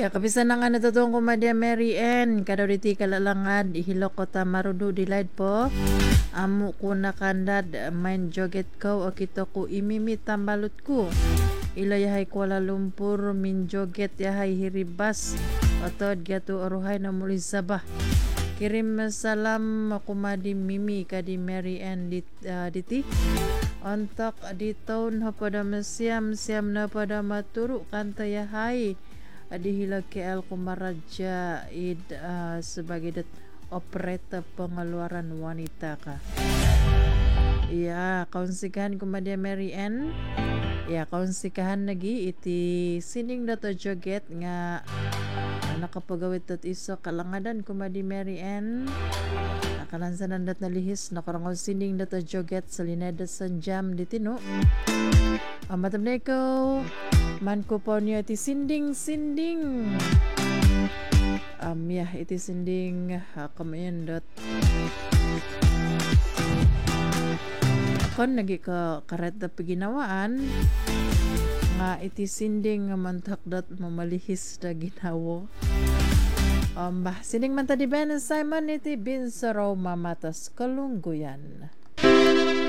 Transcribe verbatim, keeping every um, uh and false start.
Ya, kabisan na nga natutong kumadya Mary Ann. Kadaw diti kalalangad, ihilok ko ta marudu dilayd po. Amu ko nakandad, main joget ko, o kito ko imimit tambalot ko. Ila yahay Kuala Lumpur, min joget yahay hiribas. Otod gato oruhay na muli sabah. Kirim salam kumadi Mimi kadi Mary Ann dit, uh, diti. Ontok di taon ha pada siam siam na pada maturu kanta yahay. Adihilag K L Kumaraja id uh, sebagai det operator pengeluaran wanita ka. Ya, kaunsikan kumadia Mary Ann. Ya, kaunsikahan lagi iti sining dato joget nga uh, nakapagawit at iso kalangadan kumadi Mary Ann. Kalansanan dat nalihis nakarangol sining dato joget sa lineda sa jam ditino. Amatam na ikaw. Man ko po niya iti sinding-sinding. Um, yeah, iti sinding uh, kamayan dot. Akon nagi ka karet na paginawaan nga iti sinding nga mantak dot mamalihis na ginawo. Um, bah, sinding man tadi Ben Simon iti Binsaraw Mamatas Kalungguyan.